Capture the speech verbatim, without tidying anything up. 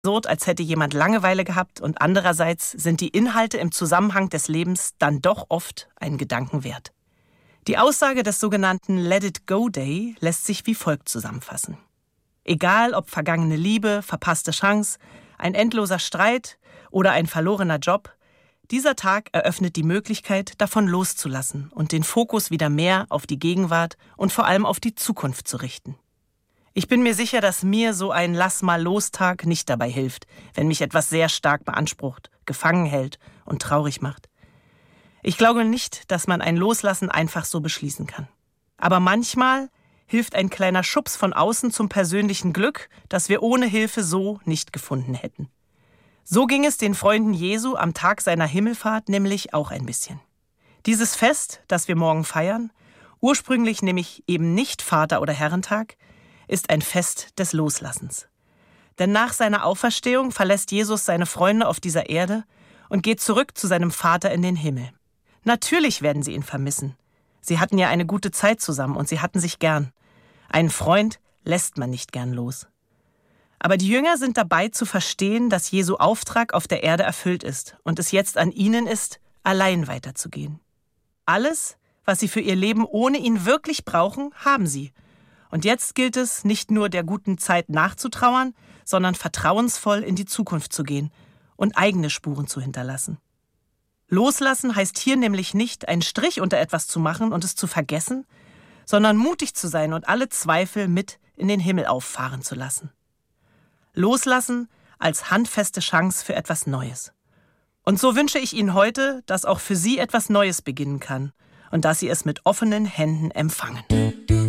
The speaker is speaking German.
absurd, als hätte jemand Langeweile gehabt, und andererseits sind die Inhalte im Zusammenhang des Lebens dann doch oft einen Gedanken wert. Die Aussage des sogenannten Let It Go Day lässt sich wie folgt zusammenfassen. Egal ob vergangene Liebe, verpasste Chance, ein endloser Streit oder ein verlorener Job, dieser Tag eröffnet die Möglichkeit, davon loszulassen und den Fokus wieder mehr auf die Gegenwart und vor allem auf die Zukunft zu richten. Ich bin mir sicher, dass mir so ein Lass-mal-los-Tag nicht dabei hilft, wenn mich etwas sehr stark beansprucht, gefangen hält und traurig macht. Ich glaube nicht, dass man ein Loslassen einfach so beschließen kann. Aber manchmal hilft ein kleiner Schubs von außen zum persönlichen Glück, das wir ohne Hilfe so nicht gefunden hätten. So ging es den Freunden Jesu am Tag seiner Himmelfahrt nämlich auch ein bisschen. Dieses Fest, das wir morgen feiern, ursprünglich nämlich eben nicht Vater- oder Herrentag, ist ein Fest des Loslassens. Denn nach seiner Auferstehung verlässt Jesus seine Freunde auf dieser Erde und geht zurück zu seinem Vater in den Himmel. Natürlich werden sie ihn vermissen. Sie hatten ja eine gute Zeit zusammen und sie hatten sich gern. Einen Freund lässt man nicht gern los. Aber die Jünger sind dabei zu verstehen, dass Jesu Auftrag auf der Erde erfüllt ist und es jetzt an ihnen ist, allein weiterzugehen. Alles, was sie für ihr Leben ohne ihn wirklich brauchen, haben sie. Und jetzt gilt es, nicht nur der guten Zeit nachzutrauern, sondern vertrauensvoll in die Zukunft zu gehen und eigene Spuren zu hinterlassen. Loslassen heißt hier nämlich nicht, einen Strich unter etwas zu machen und es zu vergessen, sondern mutig zu sein und alle Zweifel mit in den Himmel auffahren zu lassen. Loslassen als handfeste Chance für etwas Neues. Und so wünsche ich Ihnen heute, dass auch für Sie etwas Neues beginnen kann und dass Sie es mit offenen Händen empfangen.